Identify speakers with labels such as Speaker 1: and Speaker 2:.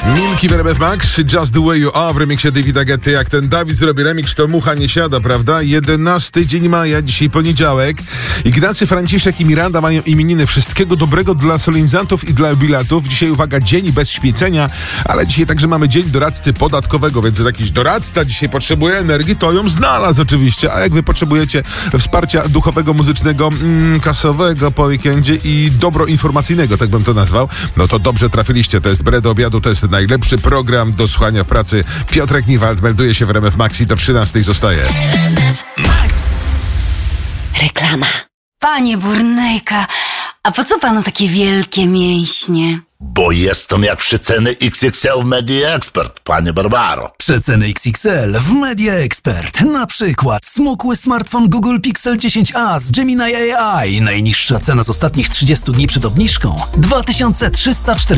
Speaker 1: Milki w RMF Max, Just the Way You Are w remiksie Davida Guetty. Jak ten Dawid zrobi remix, to mucha nie siada, prawda? 11 dzień maja, dzisiaj poniedziałek. Ignacy, Franciszek i Miranda mają imieniny. Wszystkiego dobrego dla solenizantów i dla jubilatów. Dzisiaj, uwaga, dzień bez śpiecenia, ale dzisiaj także mamy dzień doradcy podatkowego, więc jakiś doradca dzisiaj potrzebuje energii, to ją znalazł oczywiście. A jak wy potrzebujecie wsparcia duchowego, muzycznego, kasowego po weekendzie i dobroinformacyjnego, tak bym to nazwał, no to dobrze trafiliście. To jest Bre do obiadu, to jest najlepszy program do słuchania w pracy. Piotrek Niwald melduje się w RMF Max i do 13 zostaje.
Speaker 2: Max. Reklama. Panie Burnejka, a po co panu takie wielkie mięśnie?
Speaker 3: Bo jestem jak przeceny XXL w Media Expert, panie Barbaro.
Speaker 4: Przeceny XXL w Media Expert. Na przykład smukły smartfon Google Pixel 10a z Gemini AI. Najniższa cena z ostatnich 30 dni przed obniżką 2340